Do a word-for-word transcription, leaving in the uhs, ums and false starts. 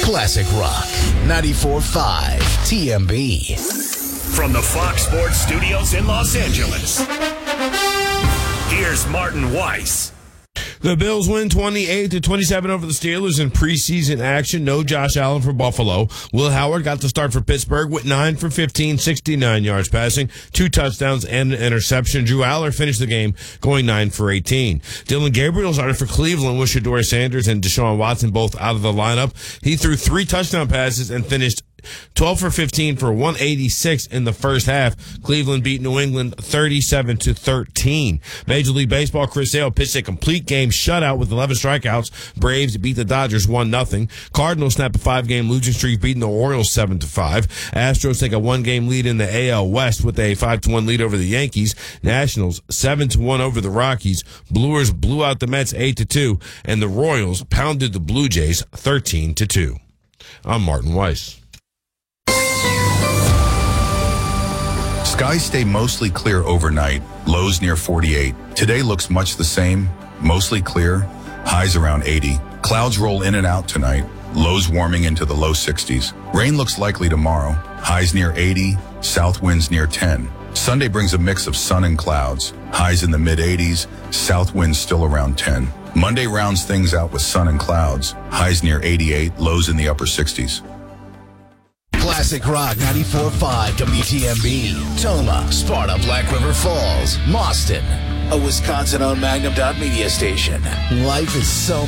Classic Rock ninety-four point five T M B. From the Fox Sports Studios in Los Angeles, here's Martin Weiss. The Bills win twenty-eight to twenty-seven over the Steelers in preseason action. No Josh Allen for Buffalo. Will Howard got the start for Pittsburgh with nine for fifteen, sixty-nine yards passing, two touchdowns and an interception. Drew Aller finished the game going nine for eighteen. Dylan Gabriel started for Cleveland with Shedeur Sanders and Deshaun Watson both out of the lineup. He threw three touchdown passes and finished twelve for fifteen for one eighty-six in the first half. Cleveland beat New England thirty-seven to thirteen. Major League Baseball, Chris Sale pitched a complete game shutout with eleven strikeouts. Braves beat the Dodgers one nothing. Cardinals snap a five-game losing streak, beating the Orioles seven to five. Astros take a one-game lead in the A L West with a five to one lead over the Yankees. Nationals seven to one over the Rockies. Brewers blew out the Mets eight to two, and the Royals pounded the Blue Jays thirteen to two. I'm Martin Weiss. Skies stay mostly clear overnight, lows near forty-eight. Today looks much the same, mostly clear, highs around eighty. Clouds roll in and out tonight, lows warming into the low sixties. Rain looks likely tomorrow, highs near eighty, south winds near ten. Sunday brings a mix of sun and clouds, highs in the mid eighties, south winds still around ten. Monday rounds things out with sun and clouds, highs near eighty-eight, lows in the upper sixties. Classic Rock ninety-four point five W T M B. Toma, Sparta, Black River Falls, Mauston. A Wisconsin-owned Magnum Dot Media station. Life is so